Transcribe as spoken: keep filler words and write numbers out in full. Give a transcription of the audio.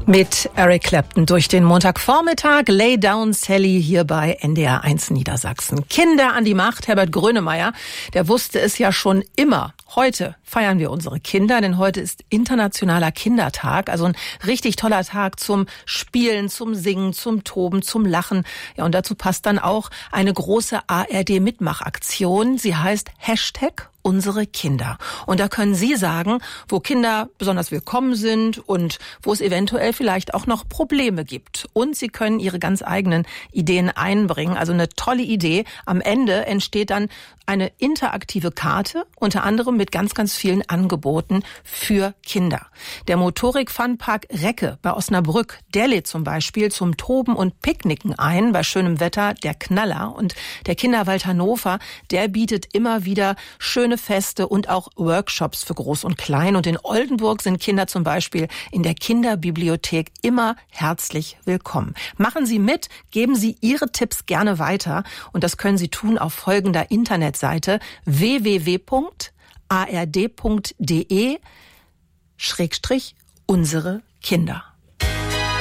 Mit Eric Clapton durch den Montagvormittag. Lay Down Sally hier bei N D R eins Niedersachsen. Kinder an die Macht. Herbert Grönemeyer, der wusste es ja schon immer. Heute feiern wir unsere Kinder, denn heute ist Internationaler Kindertag. Also ein richtig toller Tag zum Spielen, zum Singen, zum Toben, zum Lachen. Ja, und dazu passt dann auch eine große A R D-Mitmachaktion. Sie heißt Hashtag Unsere Kinder. Und da können Sie sagen, wo Kinder besonders willkommen sind und wo es eventuell vielleicht auch noch Probleme gibt. Und Sie können Ihre ganz eigenen Ideen einbringen. Also eine tolle Idee. Am Ende entsteht dann eine interaktive Karte, unter anderem mit ganz, ganz vielen Angeboten für Kinder. Der Motorik-Funpark Recke bei Osnabrück, der lädt zum Beispiel zum Toben und Picknicken ein, bei schönem Wetter der Knaller. Und der Kinderwald Hannover, der bietet immer wieder schöne Feste und auch Workshops für Groß und Klein. Und in Oldenburg sind Kinder zum Beispiel in der Kinderbibliothek immer herzlich willkommen. Machen Sie mit, geben Sie Ihre Tipps gerne weiter. Und das können Sie tun auf folgender Internetseite w w w punkt a r d punkt d e Schrägstrich unsere Kinder.